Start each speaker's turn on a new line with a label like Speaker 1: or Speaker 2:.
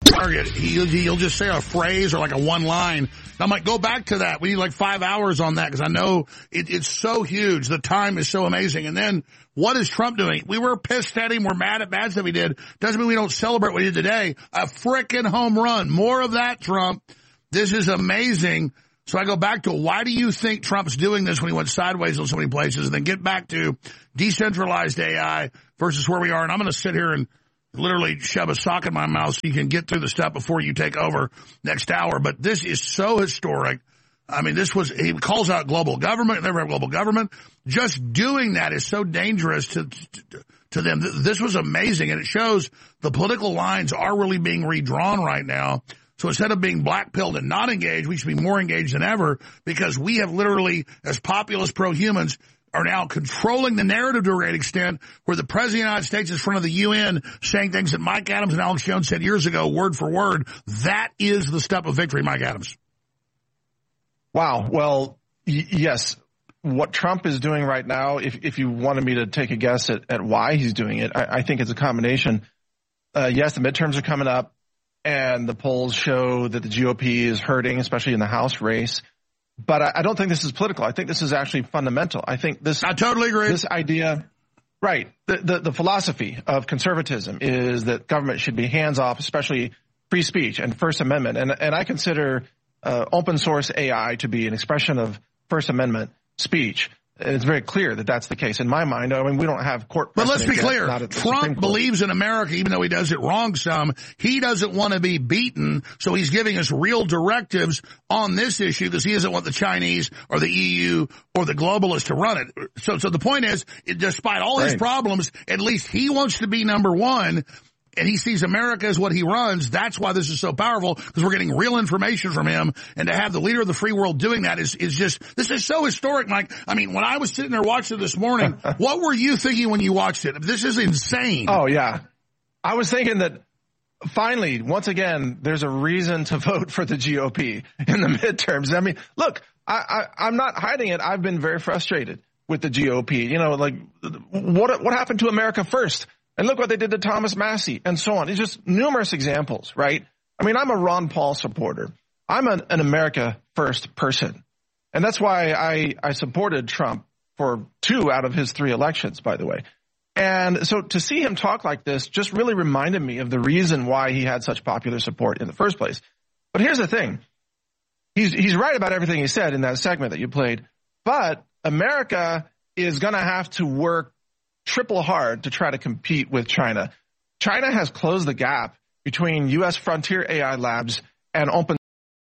Speaker 1: target. He'll just say a phrase or like a one line. And I'm like, go back to that. We need like 5 hours on that because I know it's so huge. The time is so amazing. And then what is Trump doing? We were pissed at him. We're mad at bad stuff he did. Doesn't mean we don't celebrate what he did today. A frickin' home run. More of that, Trump. This is amazing. So I go back to why do you think Trump's doing this when he went sideways in so many places, and then get back to decentralized AI versus where we are. And I'm going to sit here and literally shove a sock in my mouth so you can get through the stuff before you take over next hour. But this is so historic. I mean, he calls out global government, never have global government. Just doing that is so dangerous to them. This was amazing, and it shows the political lines are really being redrawn right now. So instead of being black-pilled and not engaged, we should be more engaged than ever because we have literally, as populist pro-humans, are now controlling the narrative to a great extent where the President of the United States is in front of the UN saying things that Mike Adams and Alex Jones said years ago, word for word. That is the step of victory, Mike Adams.
Speaker 2: Wow. Well, yes. What Trump is doing right now, if you wanted me to take a guess at why he's doing it, I think it's a combination. Yes, the midterms are coming up. And the polls show that the GOP is hurting, especially in the House race. But I don't think this is political. I think this is actually fundamental. I totally agree. This idea, right, the philosophy of conservatism is that government should be hands-off, especially free speech and First Amendment. And I consider open source AI to be an expression of First Amendment speech. And it's very clear that that's the case. In my mind, I mean, we don't have court precedent.
Speaker 1: But let's be clear. Trump believes in America, even though he does it wrong some. He doesn't want to be beaten, so he's giving us real directives on this issue because he doesn't want the Chinese or the EU or the globalists to run it. So the point is, despite all his problems, at least he wants to be number one. And he sees America as what he runs. That's why this is so powerful, because we're getting real information from him. And to have the leader of the free world doing that is just, this is so historic, Mike. I mean, when I was sitting there watching it this morning, what were you thinking when you watched it? This is insane.
Speaker 2: Oh, yeah. I was thinking that finally, once again, there's a reason to vote for the GOP in the midterms. I mean, look, I'm not hiding it. I've been very frustrated with the GOP. You know, like, what happened to America first? And look what they did to Thomas Massie and so on. It's just numerous examples, right? I mean, I'm a Ron Paul supporter. I'm an America first person. And that's why I supported Trump for 2 out of his 3 elections, by the way. And so to see him talk like this just really reminded me of the reason why he had such popular support in the first place. But here's the thing. He's right about everything he said in that segment that you played. But America is going to have to work triple hard to try to compete with China. China has closed the gap between U.S. frontier AI labs and open